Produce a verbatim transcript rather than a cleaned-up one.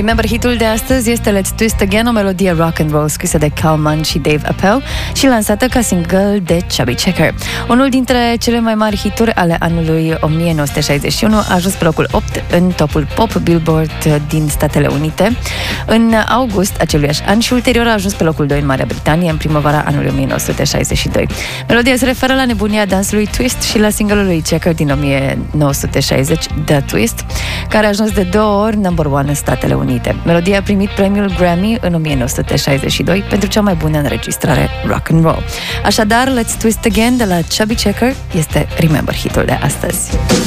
Remember, hitul de astăzi este Let's Twist Again, o melodie rock and roll scrisă de Kalman și Dave Appel și lansată ca single de Chubby Checker. Unul dintre cele mai mari hituri ale anului o mie nouă sute șaizeci și unu a ajuns pe locul opt în topul pop Billboard din Statele Unite în august aceluiași an și ulterior a ajuns pe locul doi în Marea Britanie în primăvara anului o mie nouă sute șaizeci și doi. Melodia se referă la nebunia dansului twist și la single-ul lui Checker din o mie nouă sute șaizeci, The Twist, care a ajuns de două ori number one în Statele Unite. Melodia a primit premiul Grammy în o mie nouă sute șaizeci și doi pentru cea mai bună înregistrare rock and roll. Așadar, Let's Twist Again de la Chubby Checker este Remember hitul de astăzi.